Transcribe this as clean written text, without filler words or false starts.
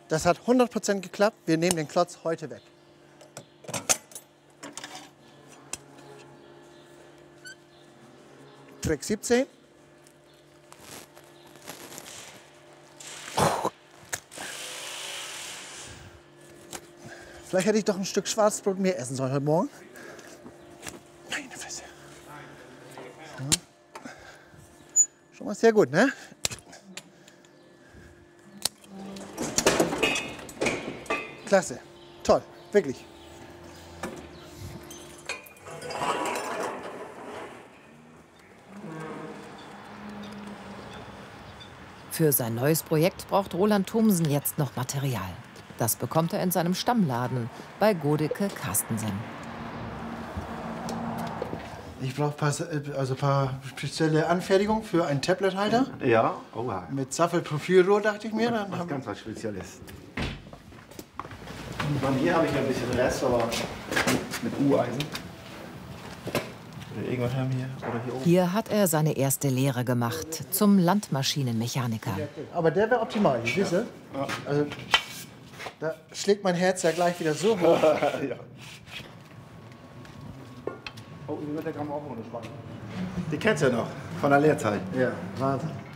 Das hat 100% geklappt. Wir nehmen den Klotz heute weg. Trick 17. Vielleicht hätte ich doch ein Stück Schwarzbrot mehr essen sollen heute Morgen. Meine Fresse. So. Schon mal sehr gut, ne? Klasse. Toll. Wirklich. Für sein neues Projekt braucht Roland Thomsen jetzt noch Material. Das bekommt er in seinem Stammladen bei Godeke Carstensen. Ich brauche ein paar spezielle Anfertigungen für einen Tablet-Halter. Ja, oha. Mit Saffel-Profilrohr, dachte ich mir. Dann Was ganz was Spezielles. Von hier habe ich ein bisschen Rest, aber mit U-Eisen. Oder irgendwas haben hier oder hier oben. Hier hat er seine erste Lehre gemacht zum Landmaschinenmechaniker. Aber der wäre optimal, siehst du? Ja. Also, da schlägt mein Herz ja gleich wieder so hoch. Ja. Oh, hier wird der Gramm auch noch spannend. Die kennst du ja noch, von der Lehrzeit. Ja, Wahnsinn.